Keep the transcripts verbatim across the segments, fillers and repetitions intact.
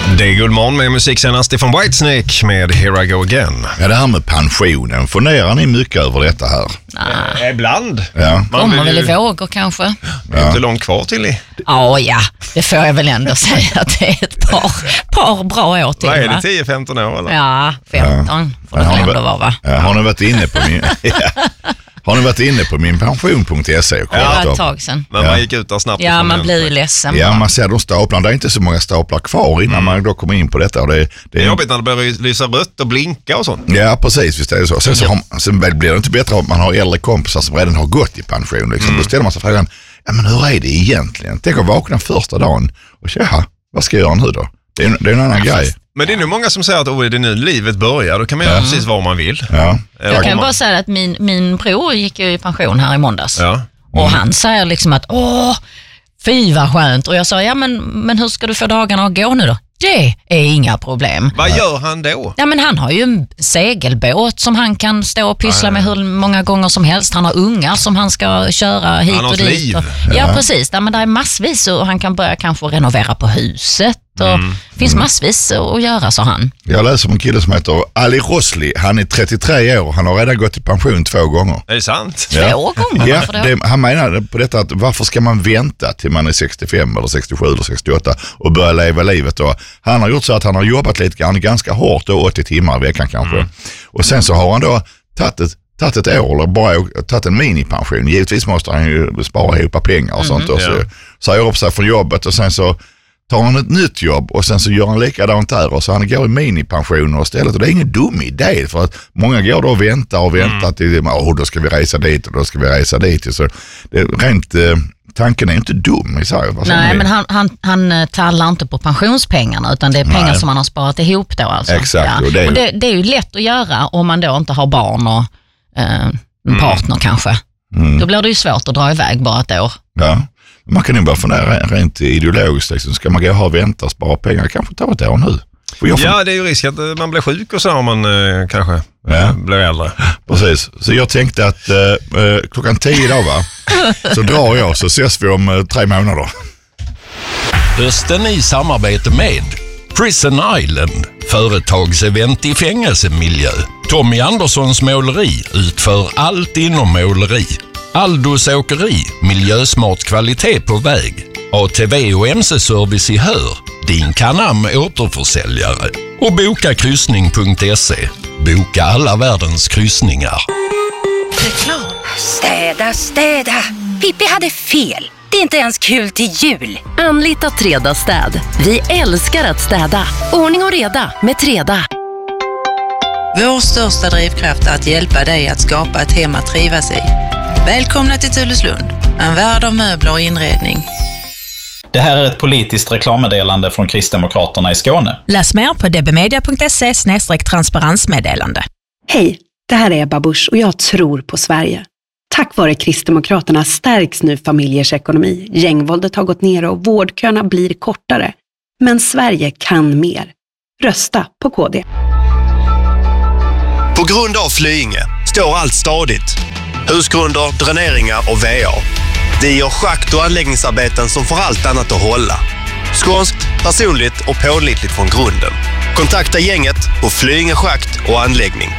Det är Guldmorgon med musik senast ifrån Whitesnake med Here I Go Again. Ja, det här med pensionen, funderar ni mycket över detta här? Nah. Ibland. Ja. Man kommer väl i vågor kanske. Det är inte långt kvar till i. Ja, ja, det får jag väl ändå säga att det är ett par, par bra år till. Vad är va? det, tio femton år eller? Ja, femton får det har, ni ändå varit, vara, va? ja, har ni varit inne på min... ja. Har ni varit inne på min pension punkt se och Det var kollat ett upp? tag sedan. Men Ja. man gick ut där snabbt. Ja, ifrån man den. blir ju ledsen. Ja, bara. man ser de staplarna. Det är inte så många staplar kvar innan man då kommer in på detta. Och det, det Det är jobbigt när det börjar lysa rött och blinka och sånt. Ja, precis. Visst är det så. Sen, så har, sen blir det inte bättre om man har äldre kompisar som redan har gått i pension. Liksom. Mm. Då ställer man sig frågan, ja, men hur är det egentligen? Tänk att vakna första dagen och säga, ja, vad ska jag göra nu då? Det är, det är en annan ja, grej. Men det är nog många som säger att oh, är det nu livet börjar, då kan man göra Ja. precis vad man vill. Ja. Jag kan bara säga att min, min bror gick ju i pension här i måndags. Ja. Mm. Och han säger liksom att åh, fy vad skönt. Och jag sa, ja men, men hur ska du få dagarna att gå nu då? Det är inga problem. Vad gör han då? Ja, men han har ju en segelbåt som han kan stå och pyssla ja, ja. med hur många gånger som helst. Han har ungar som han ska köra hit han har och dit. liv. Och, ja, ja, precis. Ja, men det är massvis och han kan börja kanske renovera på huset. Och mm. finns massvis att göra, sa han. Jag läser om en kille som heter Ali Rosli. Han är trettiotre år. Han har redan gått i pension två gånger. Är det sant? Två ja. gånger? Ja, Varför det? Det, han menar på detta att varför ska man vänta till man är sextiofem eller sextiosju eller sextioåtta och börja leva livet. Och han har gjort så att han har jobbat lite grann, ganska hårt, då, åttio timmar i veckan kanske. Mm. Och sen så har han då tagit ett tagit ett år eller bara tagit en minipension. Givetvis måste han ju spara ihop pengar och sånt. Mm, och så ja. säger upp sig från jobbet och sen så tar han ett nytt jobb och sen så gör han likadant där och så han går i minipension och stället. Och det är ingen dum idé för att många går då och väntar och väntar mm. till oh, då ska vi resa dit och då ska vi resa dit. Så det, rent, eh, tanken är inte dum i sig. Nej, men han, han, han tallar inte på pensionspengarna utan det är pengar Nej. som han har sparat ihop då. Alltså. Exakt. Ja. Och det, är ju... och det, det är ju lätt att göra om man då inte har barn och eh, en partner mm. kanske. Mm. Då blir det ju svårt att dra iväg bara ett år. Ja. Man kan ju bara fundera rent ideologiskt. Liksom. Ska man gå och ha vänta och spara pengar? Kanske ta ett år nu. Får... Ja, det är ju risk att man blir sjuk och så om man eh, kanske ja. blir äldre. Precis. Så jag tänkte att eh, klockan tio idag va? Så drar jag så ses vi om eh, tre månader. Hösten i samarbete med Prison Island, företagsevent i fängelsemiljö. Tommy Anderssons måleri utför allt inom måleri. Aldos åkeri, miljösmart kvalitet på väg. A T V och M C-service i Hör, din Canam återförsäljare. Och boka kryssning punkt se. Boka alla världens kryssningar. Reklam. Städa, städa. Pippi hade fel. Det är inte ens kul till jul. Anlita Treda städ. Vi älskar att städa. Ordning och reda med Treda. Vår största drivkraft är att hjälpa dig att skapa ett hem att trivas i. Välkomna till Tulleslund, en värld av möbler och inredning. Det här är ett politiskt reklammeddelande från Kristdemokraterna i Skåne. Läs mer på dbmedia punkt se slash transparensmeddelande. Hej, det här är Ebba Busch och jag tror på Sverige. Tack vare Kristdemokraterna stärks nu familjers ekonomi. Gängvåldet har gått ner och vårdköerna blir kortare. Men Sverige kan mer. Rösta på K D. På grund av Flyinge står allt stadigt. Husgrunder, dräneringar och V A. Det gör schakt- och anläggningsarbeten som får allt annat att hålla. Skånskt, personligt och pålitligt från grunden. Kontakta gänget på Flyinge schakt och anläggning.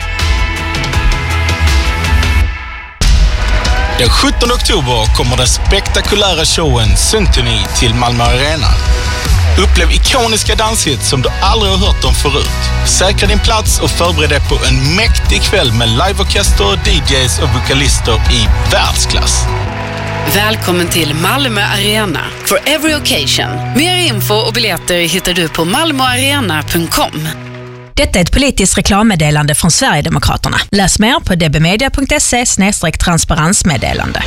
Den sjuttonde oktober kommer den spektakulära showen Symphony till Malmö Arena. Upplev ikoniska danshits som du aldrig har hört om förut. Säkra din plats och förbered dig på en mäktig kväll med liveorkester, D Js och vokalister i världsklass. Välkommen till Malmö Arena for every occasion. Mer info och biljetter hittar du på malmoarena punkt com. Detta är ett politiskt reklammeddelande från Sverigedemokraterna. Läs mer på dbmedia punkt se slash transparensmeddelande.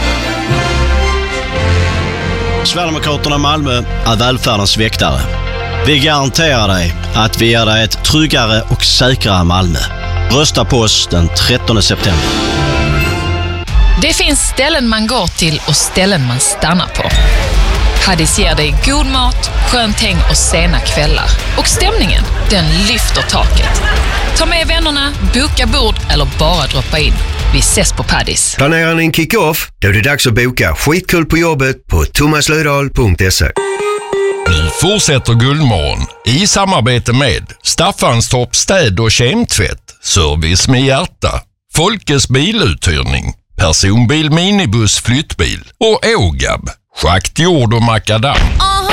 Sverigedemokraterna Malmö är välfärdens väktare. Vi garanterar dig att vi ger dig ett tryggare och säkrare Malmö. Rösta på oss den trettonde september. Det finns ställen man går till och ställen man stannar på. Paddis ger dig god mat, skönt häng och sena kvällar. Och stämningen, den lyfter taket. Ta med vännerna, boka bord eller bara droppa in. Vi ses på Paddis. Planerar ni en kick-off? Då är det dags att boka skitkul på jobbet på thomas löfdahl punkt se. Nu fortsätter Guldmorgon i samarbete med Staffanstorp städ- och kemtvätt, service med hjärta, Folkes biluthyrning, personbil, minibuss, flyttbil och Ågab, schakt, jord och makadam.